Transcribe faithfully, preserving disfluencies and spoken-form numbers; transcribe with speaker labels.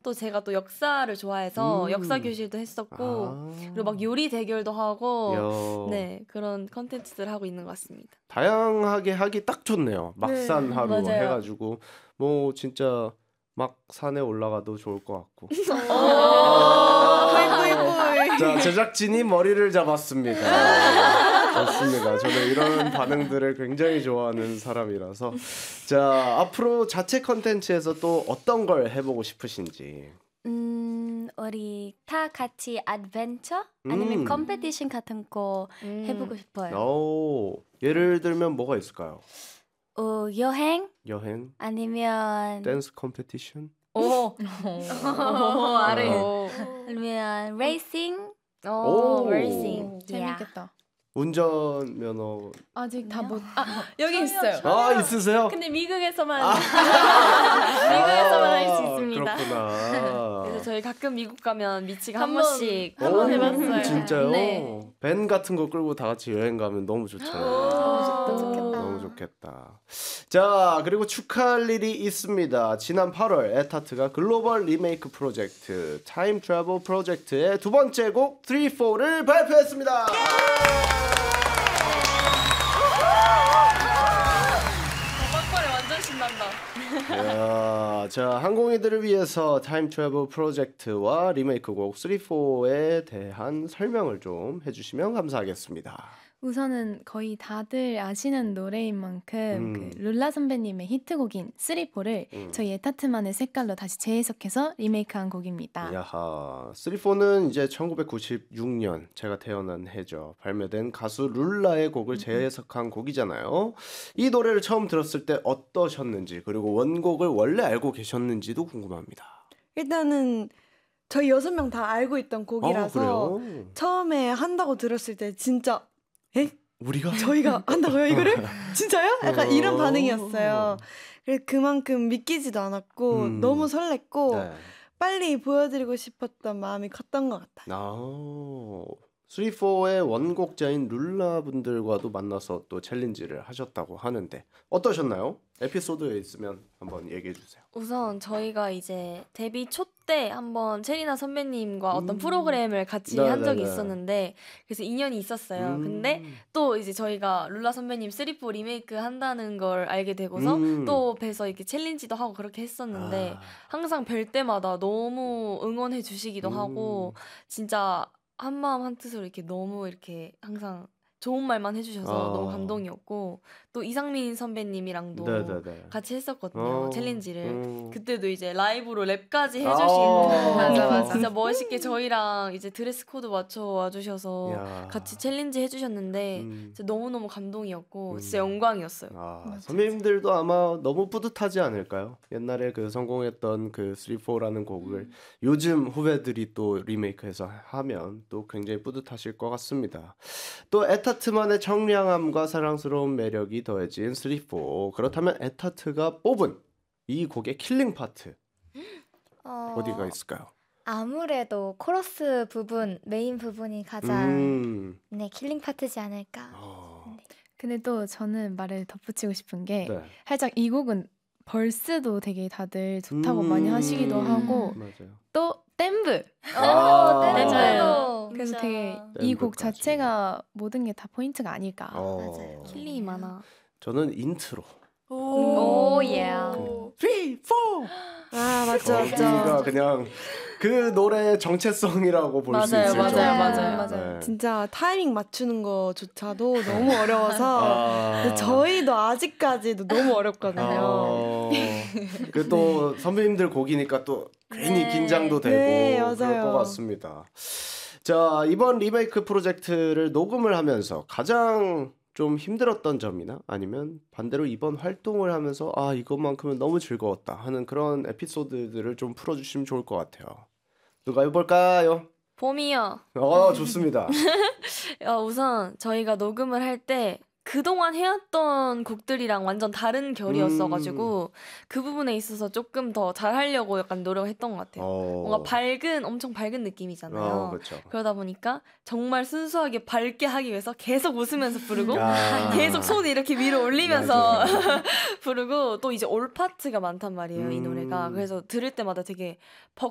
Speaker 1: 또 제가 또 역사를 좋아해서
Speaker 2: 음.
Speaker 1: 역사 교실도 했었고
Speaker 2: 아.
Speaker 1: 그리고 막 요리 대결도 하고
Speaker 2: 여.
Speaker 1: 네 그런 컨텐츠들 하고 있는 것 같습니다.
Speaker 2: 다양하게 하기 딱 좋네요. 막산
Speaker 1: 네,
Speaker 2: 하루
Speaker 1: 맞아요.
Speaker 2: 해가지고 뭐 진짜 막 산에 올라가도 좋을 것 같고.
Speaker 3: 뿌이뿌이뿌이.
Speaker 2: 자, 제작진이 머리를 잡았습니다. 좋습니다. 저는 이런 반응들을 굉장히 좋아하는 사람이라서. 자, 앞으로 자체 컨텐츠에서 또 어떤 걸 해보고 싶으신지.
Speaker 4: 음, 우리 다 같이 adventure 아니면
Speaker 2: 음.
Speaker 4: 컴피티션 같은 거
Speaker 1: 음.
Speaker 4: 해보고 싶어요.
Speaker 2: 오, 예를 들면 뭐가 있을까요?
Speaker 4: 어, 여행
Speaker 2: 여행,
Speaker 4: 아니면
Speaker 2: 댄스 컴피티션?
Speaker 1: 오, 오, 아래.
Speaker 2: 어.
Speaker 4: 아니면 레이싱.
Speaker 2: 오.
Speaker 4: 레이싱.
Speaker 3: 재밌겠다.
Speaker 2: 운전 면허.
Speaker 3: 아직 다 못. 아 여기 있어요.
Speaker 2: 아, 있으세요?
Speaker 4: 근데 미국에서만
Speaker 2: 아.
Speaker 4: 미국에서만 할 수
Speaker 2: 아,
Speaker 4: 있습니다.
Speaker 2: 그렇구나.
Speaker 1: 그래서 저희 가끔 미국 가면 미치가 한
Speaker 4: 한 번.
Speaker 1: 번씩
Speaker 4: 한 번
Speaker 2: 오,
Speaker 4: 해봤어요.
Speaker 2: 진짜요?
Speaker 4: 네.
Speaker 2: 밴 같은 거 끌고 다 같이 여행 가면 너무 좋잖아요.
Speaker 4: 너무 좋겠다.
Speaker 2: 너무 좋겠다. 자, 그리고 축하할 일이 있습니다. 지난 팔월 에타트가 글로벌 리메이크 프로젝트 타임 트래블 프로젝트의 두 번째 곡 쓰리 포를 발표했습니다.
Speaker 1: 막발에 완전 신난다.
Speaker 2: 야, 자, 항공이들을 위해서 타임 트래블 프로젝트와 리메이크 곡 쓰리 포에 대한 설명을 좀 해주시면 감사하겠습니다.
Speaker 3: 우선은 거의 다들 아시는 노래인 만큼
Speaker 2: 음.
Speaker 3: 그 룰라 선배님의 히트곡인 쓰리포를
Speaker 2: 음.
Speaker 3: 저희 에타트만의 색깔로 다시 재해석해서 리메이크한 곡입니다.
Speaker 2: 야하, 쓰리 포는 이제 천구백구십육 년 제가 태어난 해죠. 발매된 가수 룰라의 곡을 재해석한 곡이잖아요. 이 노래를 처음 들었을 때 어떠셨는지 그리고 원곡을 원래 알고 계셨는지도 궁금합니다.
Speaker 5: 일단은 저희 여섯 명 다 알고 있던 곡이라서
Speaker 2: 어, 그래요?
Speaker 5: 처음에 한다고 들었을 때 진짜 에?
Speaker 2: 우리가
Speaker 5: 저희가 한다고요 이거를? 진짜요? 약간
Speaker 2: 어.
Speaker 5: 이런 반응이었어요. 그래서 그만큼 믿기지도 않았고
Speaker 2: 음.
Speaker 5: 너무 설렜고
Speaker 2: 네.
Speaker 5: 빨리 보여드리고 싶었던 마음이 컸던 것 같아요.
Speaker 2: 아, 쓰리 포의 원곡자인 룰라 분들과도 만나서 또 챌린지를 하셨다고 하는데 어떠셨나요? 에피소드에 있으면 한번 얘기해 주세요.
Speaker 1: 우선 저희가 이제 데뷔 초 때 한번 체리나 선배님과 어떤
Speaker 2: 음.
Speaker 1: 프로그램을 같이
Speaker 2: 네,
Speaker 1: 한 적이
Speaker 2: 네, 네.
Speaker 1: 있었는데 그래서 인연이 있었어요.
Speaker 2: 음.
Speaker 1: 근데 또 이제 저희가 룰라 선배님 쓰리 포 리메이크 한다는 걸 알게 되고서
Speaker 2: 음.
Speaker 1: 또 뵈서 이렇게 챌린지도 하고 그렇게 했었는데
Speaker 2: 아.
Speaker 1: 항상 뵐 때마다 너무 응원해 주시기도
Speaker 2: 음.
Speaker 1: 하고 진짜 한 마음 한 뜻으로 이렇게 너무 이렇게 항상 좋은 말만 해주셔서
Speaker 2: 아.
Speaker 1: 너무 감동이었고 또 이상민 선배님이랑도
Speaker 2: 네네네.
Speaker 1: 같이 했었거든요.
Speaker 2: 어.
Speaker 1: 챌린지를.
Speaker 2: 음.
Speaker 1: 그때도 이제 라이브로 랩까지
Speaker 2: 아.
Speaker 1: 해주시고
Speaker 3: 맞아, 맞아.
Speaker 1: 진짜 멋있게 저희랑 이제 드레스 코드 맞춰 와주셔서
Speaker 2: 야.
Speaker 1: 같이 챌린지 해주셨는데
Speaker 2: 음.
Speaker 1: 진짜 너무너무 감동이었고
Speaker 2: 음.
Speaker 1: 진짜 영광이었어요.
Speaker 2: 아,
Speaker 3: 맞아.
Speaker 2: 선배님들도 아마 너무 뿌듯하지 않을까요? 옛날에 그 성공했던 그 쓰리 포라는 곡을
Speaker 1: 음.
Speaker 2: 요즘 후배들이 또 리메이크해서 하면 또 굉장히 뿌듯하실 것 같습니다. 또 에타트만의 청량함과 사랑스러운 매력이 더해진 쓰리 포. 그렇다면 에타트가 뽑은 이 곡의 킬링 파트
Speaker 4: 어,
Speaker 2: 어디가 있을까요?
Speaker 4: 아무래도 코러스 부분, 메인 부분이 가장
Speaker 2: 음.
Speaker 4: 네, 킬링 파트지 않을까.
Speaker 2: 어.
Speaker 3: 근데 또 저는 말을 덧붙이고 싶은 게
Speaker 2: 네.
Speaker 3: 살짝 이 곡은 벌스도 되게 다들 좋다고
Speaker 2: 음.
Speaker 3: 많이 하시기도 하고
Speaker 2: 맞아요.
Speaker 3: 또 댐브
Speaker 2: 아.
Speaker 4: 댄스도
Speaker 3: 그래서 되게
Speaker 2: 댄브까지.
Speaker 3: 이 곡 자체가 모든 게 다 포인트가 아닐까.
Speaker 2: 어.
Speaker 4: 맞아요.
Speaker 1: 킬링이 많아.
Speaker 2: 저는 인트로.
Speaker 4: 오, 예.
Speaker 2: 쓰리, 포.
Speaker 5: 아 맞죠
Speaker 2: 거기가
Speaker 5: 맞죠.
Speaker 2: 그냥 그 노래의 정체성이라고 볼 수
Speaker 1: 맞아요,
Speaker 2: 있을
Speaker 1: 맞아요,
Speaker 2: 정도로.
Speaker 1: 맞아요,
Speaker 3: 맞아요.
Speaker 2: 네.
Speaker 5: 진짜 타이밍 맞추는 거조차도 너무 어려워서
Speaker 2: 아.
Speaker 5: 근데 저희도 아직까지도 너무 어렵거든요.
Speaker 2: 어, 그또 선배님들 곡이니까 또 괜히
Speaker 4: 네.
Speaker 2: 긴장도 되고
Speaker 5: 네,
Speaker 2: 그럴
Speaker 5: 맞아요.
Speaker 2: 것 같습니다. 자, 이번 리메이크 프로젝트를 녹음을 하면서 가장 좀 힘들었던 점이나 아니면 반대로 이번 활동을 하면서 아 이것만큼은 너무 즐거웠다 하는 그런 에피소드들을 좀 풀어주시면 좋을 것 같아요. 누가 해볼까요?
Speaker 1: 봄이요.
Speaker 2: 어, 좋습니다.
Speaker 1: 어, 우선 저희가 녹음을 할 때 그동안 해왔던 곡들이랑 완전 다른 결이었어가지고 그 부분에 있어서 조금 더 잘하려고 약간 노력했던 것 같아요.
Speaker 2: 어,
Speaker 1: 뭔가 밝은 엄청 밝은 느낌이잖아요.
Speaker 2: 어, 그렇죠.
Speaker 1: 그러다 보니까 정말 순수하게 밝게 하기 위해서 계속 웃으면서 부르고
Speaker 2: 아.
Speaker 1: 계속 손 이렇게 위로 올리면서
Speaker 2: 맞아요.
Speaker 1: 부르고 또 이제 올 파트가 많단 말이에요. 이
Speaker 2: 음.
Speaker 1: 노래가. 그래서 들을 때마다 되게